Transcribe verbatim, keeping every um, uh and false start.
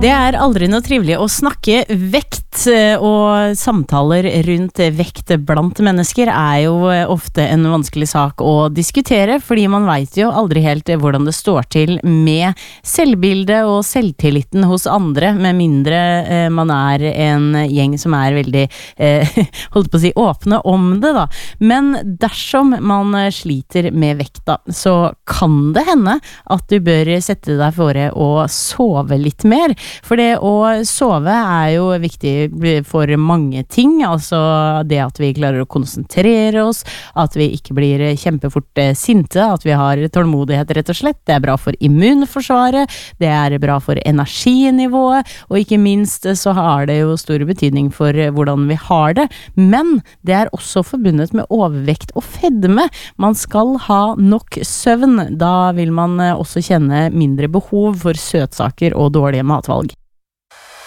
Det er aldri noe trivelig å snakke vekt, og samtaler rundt vekt blant mennesker er jo ofte en vanskelig sak å diskutere, fordi man vet jo aldri helt hvordan det står til med selvbildet og selvtilliten hos andre, med mindre eh, man er en gjeng som er veldig, eh, holdt på å si, åpne om det da. Men dersom man sliter med vekta, så kan det hende at du bør sette deg fore å sove litt mer. For det å sove er jo viktig for mange ting, altså det at vi klarer å konsentrere oss, at vi ikke blir kjempefort sinte, at vi har tålmodighet rett og slett, det er bra for immunforsvaret, det er bra for energinivået, og ikke minst så har det jo stor betydning for hvordan vi har det, men det er også forbundet med overvekt og fedme. Man skal ha nok søvn, da vil man også kjenne mindre behov for søtsaker og dårlige matvalg.